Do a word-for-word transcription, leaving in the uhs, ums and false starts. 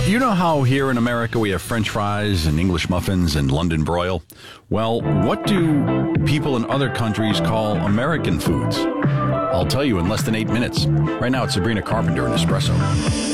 You know how here in America we have French fries and English muffins and London broil? Well, what do people in other countries call American foods? I'll tell you in less than eight minutes. Right now, it's Sabrina Carpenter and Espresso.